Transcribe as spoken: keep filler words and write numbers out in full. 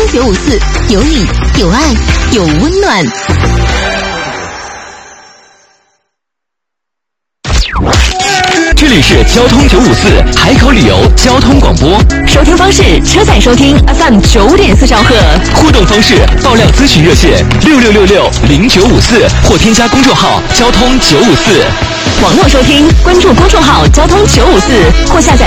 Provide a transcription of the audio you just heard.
九五四，有你有爱有温暖。 这里是交通九五四海口旅游交通广播， 收听方式：车载收听 F M 九点四兆赫， 互动方式：爆料咨询热线六六六六零九五四，或添加公众号交通九五四。 网络收听，关注公众号交通九五四，或下载